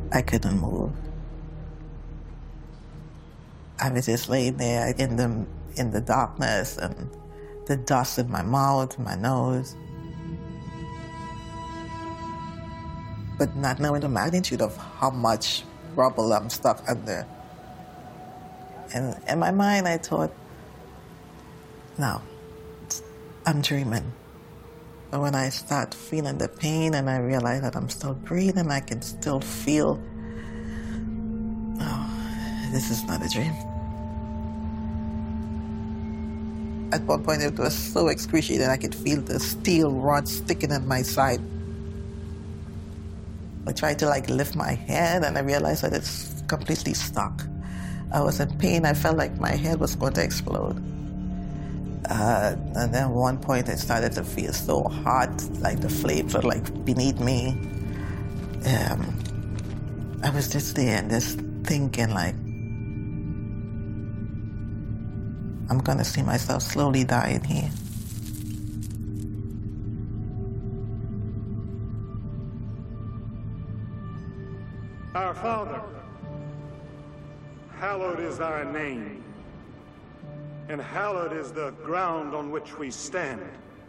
I couldn't move. I was just laying there in the darkness and the dust in my mouth, my nose. But not knowing the magnitude of how much rubble I'm stuck under. And in my mind, I thought, no, I'm dreaming. But when I start feeling the pain and I realize that I'm still breathing, I can still feel, oh, this is not a dream. At one point, it was so excruciating, I could feel the steel rod sticking in my side. I tried to lift my head and I realized that it's completely stuck. I was in pain. I felt like my head was going to explode. And then at one point it started to feel so hot, like the flames were beneath me. I was just there and just thinking I'm gonna see myself slowly dying here. Our Father, hallowed is thy name, and hallowed is the ground on which we stand.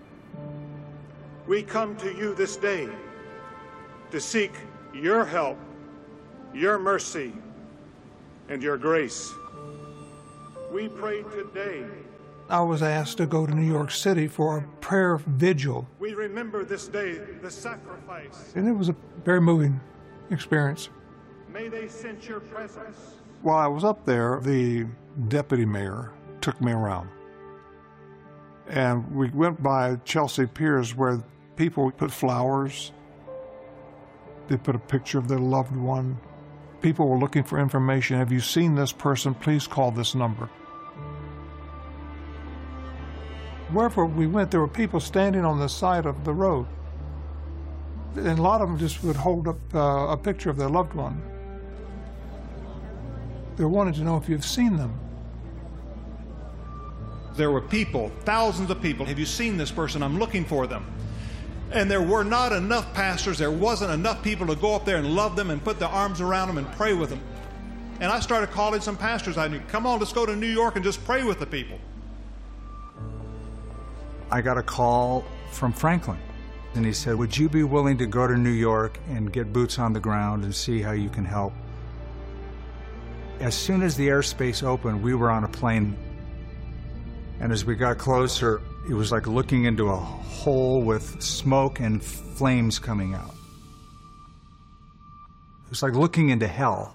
We come to you this day to seek your help, your mercy, and your grace. We pray today. I was asked to go to New York City for a prayer vigil. We remember this day the sacrifice. And it was a very moving experience. May they sense your presence. While I was up there, the deputy mayor took me around. And we went by Chelsea Piers where people put flowers. They put a picture of their loved one. People were looking for information. Have you seen this person? Please call this number. Wherever we went, there were people standing on the side of the road. And a lot of them just would hold up a picture of their loved one. They wanted to know if you've seen them. There were people, thousands of people. Have you seen this person? I'm looking for them. And there were not enough pastors. There wasn't enough people to go up there and love them and put their arms around them and pray with them. And I started calling some pastors I knew. Come on, let's go to New York and just pray with the people. I got a call from Franklin. And he said, would you be willing to go to New York and get boots on the ground and see how you can help? As soon as the airspace opened, we were on a plane. And as we got closer, it was like looking into a hole with smoke and flames coming out. It was like looking into hell.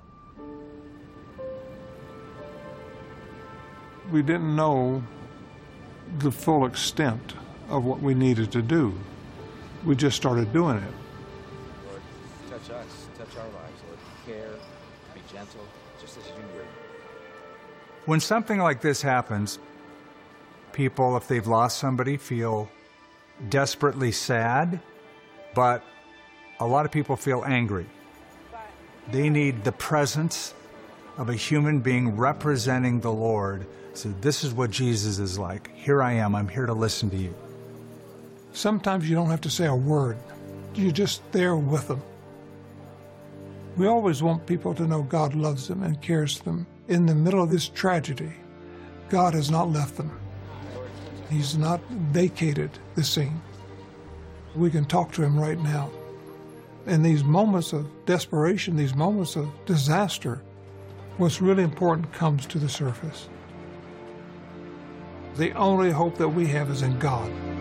We didn't know the full extent of what we needed to do. We just started doing it. Lord, touch us, touch our lives, Lord. Care, be gentle, just as you were. When something like this happens, people, if they've lost somebody, feel desperately sad, but a lot of people feel angry. They need the presence of a human being representing the Lord. So this is what Jesus is like. Here I am. I'm here to listen to you. Sometimes you don't have to say a word. You're just there with them. We always want people to know God loves them and cares for them. In the middle of this tragedy, God has not left them. He's not vacated the scene. We can talk to him right now. In these moments of desperation, these moments of disaster, what's really important comes to the surface. The only hope that we have is in God.